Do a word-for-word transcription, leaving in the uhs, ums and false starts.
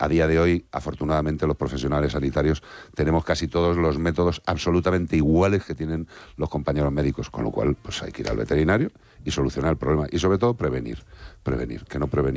A día de hoy, afortunadamente, los profesionales sanitarios tenemos casi todos los métodos absolutamente iguales que tienen los compañeros médicos, con lo cual pues hay que ir al veterinario y solucionar el problema. Y sobre todo prevenir, prevenir, que no prevenir.